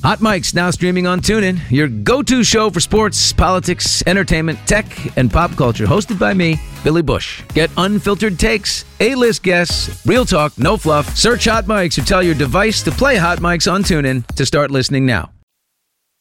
Hot Mike's now streaming on TuneIn, your go-to show for sports, politics, entertainment, tech, and pop culture. Hosted by me, Billy Bush. Get unfiltered takes, A-list guests, real talk, no fluff. Search Hot Mike's or tell your device to play Hot Mike's on TuneIn to start listening now.